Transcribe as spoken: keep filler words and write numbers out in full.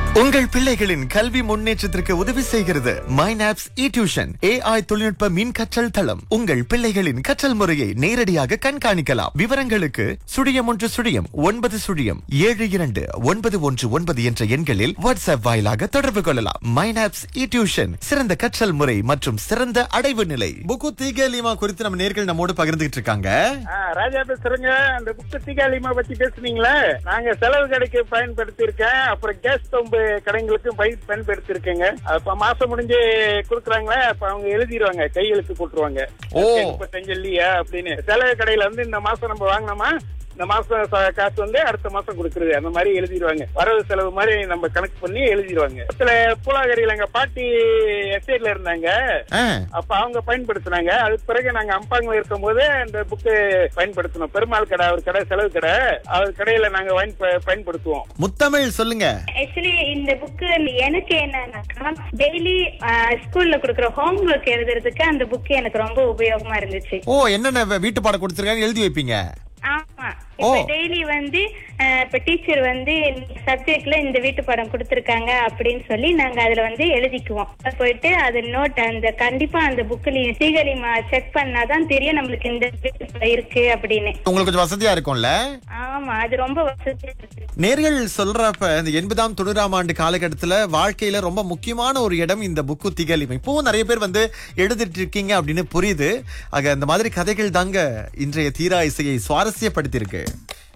உங்கள் பிள்ளைகளின் கல்வி முன்னேற்றத்திற்கு உதவி செய்கிறது மைனாப்ஸ் இ டியூஷன் ஏஐ தொழில்நுட்ப மின் கற்றல் தளம். உங்கள் பிள்ளைகளின் கற்றல் முறையை நேரடியாக கண்காணிக்கலாம். விவரங்களுக்கு சுழியம் ஒன்று சுழியம் ஒன்பது சுழியம் ஏழு இரண்டு ஒன்பது ஒன்று ஒன்பது என்ற எண்களில் வாட்ஸ்அப் வாயிலாக தொடர்பு கொள்ளலாம். மைனாப்ஸ் இ டியூஷன், சிறந்த கற்றல் முறை மற்றும் சிறந்த அடைவு நிலை. புக்கு தீகலிமா குறித்து நம்ம நேர்கள் நம்மோடு பகிர்ந்துகிட்டு இருக்காங்க. ராஜா பேசுறேங்க. அந்த புக்கு தீகாலிமா பத்தி பேசுனீங்களா? நாங்க செலவு கடைக்கு பயன்படுத்தி இருக்கேன். அப்புறம் கேஸ் ஸ்டவ் கடைகளுக்கும் பயன்படுத்தி இருக்கேங்க. அப்ப மாசம் முடிஞ்சு குடுக்குறாங்களா, அப்ப அவங்க எழுதிடுவாங்க, கையெழுத்து போட்டுருவாங்க. முப்பத்தஞ்சு இல்லையா அப்படின்னு. செலவு கடையில வந்து இந்த மாசம் நம்ம வாங்கினோமா, இந்த மாசம் காசு வந்து அடுத்த மாசம் கொடுக்கறது, அந்த மாதிரி எழுதிடுவாங்க. வரவு செலவு மாதிரி நம்ம கணக்கு பண்ணி எழுதிடுவாங்க. சில பூலாகரியில எங்க பாட்டி எஸ்டேட்ல இருந்தாங்க. அப்ப அவங்க பயன்படுத்தினாங்க. அதுக்கு பிறகு நாங்க அம்பாங்க இருக்கும் போது அந்த புக்கு பயன்படுத்தணும். பெருமாள் கடை, அவர் கடை செலவு கடை, அவர் கடையில நாங்க பயன்படுத்துவோம். முத்தமிழ் சொல்லுங்க. ஆக்சுவலி இந்த புக்கு எனக்கு என்னன்னா, டெய்லி ஸ்கூல்ல கொடுக்குற ஹோம் ஒர்க் எழுதுறதுக்கு அந்த புக்கு எனக்கு ரொம்ப உபயோகமா இருந்துச்சு. ஓ, என்னென்ன வீட்டு பாடம் கொடுத்திருக்காங்க எழுதி வைப்பீங்க? ஆமா, இப்ப டெய்லி வந்து இப்ப டீச்சர் வந்து சப்ஜெக்ட்ல இந்த வீட்டு பாடம் கொடுத்திருக்காங்க அப்படின்னு சொல்லி நாங்க அதுல வந்து எழுதிக்குவோம். போயிட்டு அது நோட் அந்த கண்டிப்பா அந்த புக்ல சீகலிமா செக் பண்ணாதான் தெரியும் நம்மளுக்கு இந்த இருக்கு அப்படின்னு. உங்களுக்கு கொஞ்சம் வசதியா இருக்கும்ல? ஆமா, அது ரொம்ப வசதியா இருக்கு. நேர்கள் சொல்றப்ப இந்த எண்பதாம் தொண்ணூறாம் ஆண்டு காலகட்டத்துல வாழ்க்கையில ரொம்ப முக்கியமான ஒரு இடம் இந்த புக்கு திகலிமை. இப்பவும் நிறைய பேர் வந்து எழுதிட்டு இருக்கீங்க அப்படின்னு புரியுது. ஆக இந்த மாதிரி கதைகள் தாங்க இன்றைய தீரா இசையை சுவாரஸ்யப்படுத்தி இருக்கு.